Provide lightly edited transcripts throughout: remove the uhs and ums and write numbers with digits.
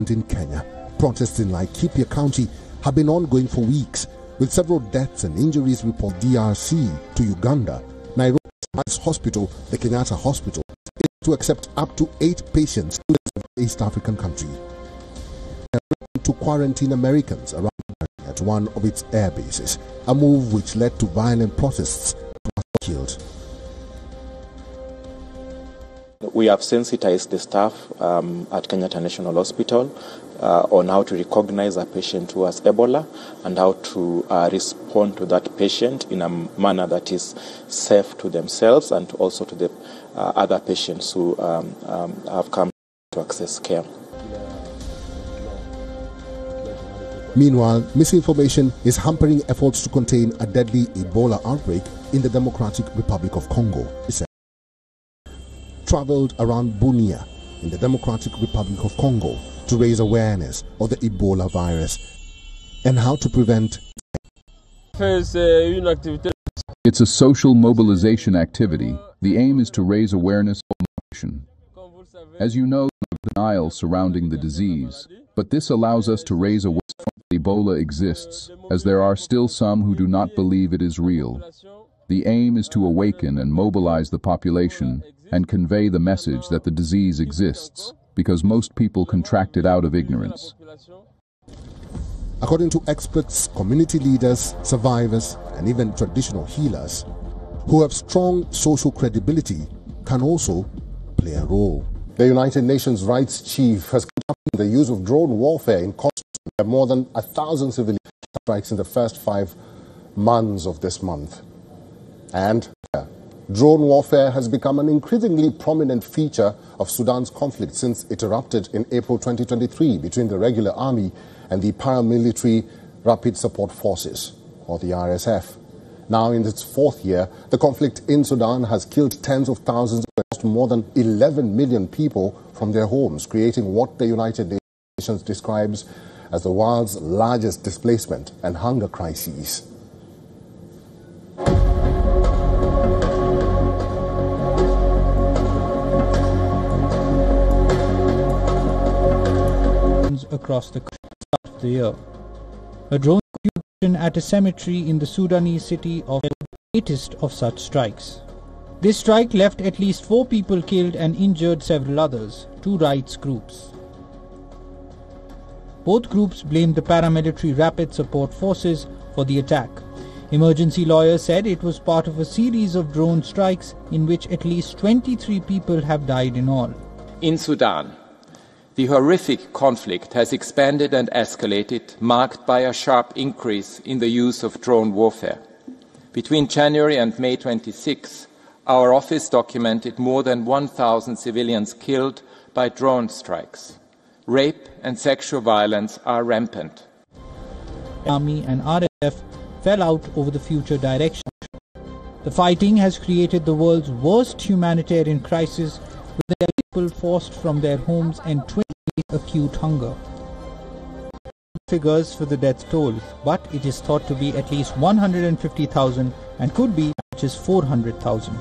in Kenya. Protests in Laikipia County have been ongoing for weeks, with several deaths and injuries reported DRC to Uganda. Nairobi's hospital, the Kenyatta Hospital, is to accept up to 8 patients in the East African country. To quarantine Americans around at one of its air bases, a move which led to violent protests killed. We have sensitized the staff at Kenyatta National Hospital on how to recognize a patient who has Ebola and how to respond to that patient in a manner that is safe to themselves and also to the other patients who have come to access care. Meanwhile, misinformation is hampering efforts to contain a deadly Ebola outbreak in the Democratic Republic of Congo. Traveled around Bunia in the Democratic Republic of Congo to raise awareness of the Ebola virus and how to prevent. It's a social mobilization activity. The aim is to raise awareness of the nation. As you know, there is denial surrounding the disease, but this allows us to raise awareness that Ebola exists, as there are still some who do not believe it is real. The aim is to awaken and mobilize the population and convey the message that the disease exists, because most people contract it out of ignorance. According to experts, community leaders, survivors, and even traditional healers who have strong social credibility can also play a role. The United Nations Rights Chief has condemned the use of drone warfare in conflict where more than 1,000 civilian strikes in the first 5 months of this month. And drone warfare has become an increasingly prominent feature of Sudan's conflict since it erupted in April 2023 between the regular army and the paramilitary Rapid Support Forces, or the RSF. Now in its 4th year, the conflict in Sudan has killed tens of thousands and lost more than 11 million people from their homes, creating what the United Nations describes as the world's largest displacement and hunger crises. Across the start of the year. A drone execution at a cemetery in the Sudanese city of the latest of such strikes. This strike left at least 4 people killed and injured several others, 2 rights groups. Both groups blamed the paramilitary Rapid Support Forces for the attack. Emergency lawyers said it was part of a series of drone strikes in which at least 23 people have died in all. In Sudan, the horrific conflict has expanded and escalated, marked by a sharp increase in the use of drone warfare. Between January and May 26, our office documented more than 1,000 civilians killed by drone strikes. Rape and sexual violence are rampant. Army and RSF fell out over the future direction. The fighting has created the world's worst humanitarian crisis, with people forced from their homes and 20 acute hunger. Figures for the death toll, but it is thought to be at least 150,000 and could be as much as 400,000.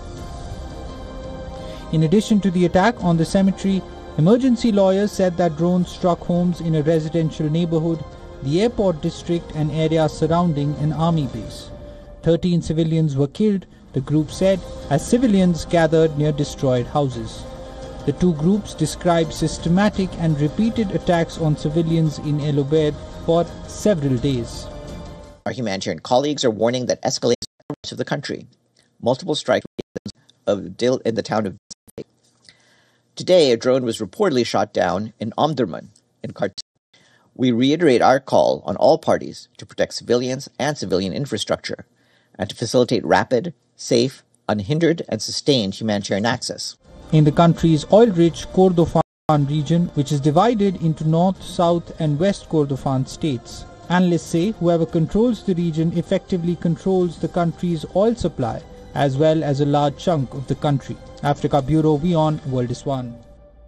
In addition to the attack on the cemetery, emergency lawyers said that drones struck homes in a residential neighborhood, the airport district and areas surrounding an army base. 13 civilians were killed, the group said, as civilians gathered near destroyed houses. The 2 groups described systematic and repeated attacks on civilians in El Obeid for several days. Our humanitarian colleagues are warning that escalating the rest of the country. Multiple strikes in the town of Today, a drone was reportedly shot down in Omdurman, in Khartoum. We reiterate our call on all parties to protect civilians and civilian infrastructure, and to facilitate rapid, safe, unhindered, and sustained humanitarian access. In the country's oil-rich Kordofan region, which is divided into North, South, and West Kordofan states, analysts say whoever controls the region effectively controls the country's oil supply, as well as a large chunk of the country. Africa Bureau, WION, World is One.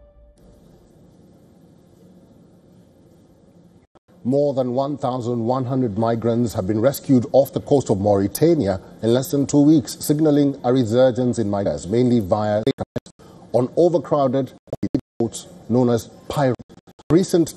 More than 1,100 migrants have been rescued off the coast of Mauritania in less than 2 weeks, signaling a resurgence in migrants, mainly via on overcrowded boats known as pirates. recent